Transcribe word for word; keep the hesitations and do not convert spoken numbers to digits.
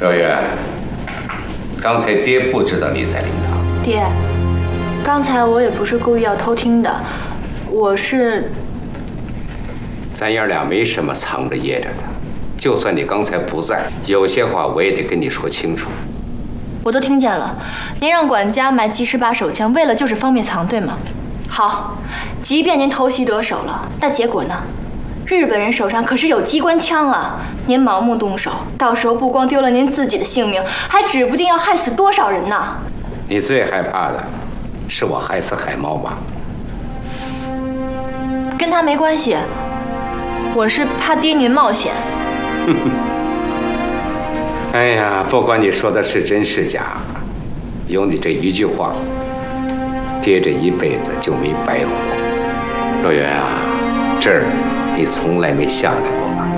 若月，刚才爹不知道你在灵堂。 爹，刚才我也不是故意要偷听的，我是…… 咱爷俩没什么藏着掖着的，就算你刚才不在，有些话我也得跟你说清楚。 我都听见了，您让管家买 G 十八手枪，为了就是方便藏，对吗？好，即便您偷袭得手了，那结果呢？日本人手上可是有机关枪啊！您盲目动手，到时候不光丢了您自己的性命，还指不定要害死多少人呢！ 你最害怕的是我害死海猫吧？ 跟他没关系，我是怕爹您冒险。 哎呀，不管你说的是真是假，有你这一句话，爹这一辈子就没白活。若元啊，这儿你从来没下来过吧？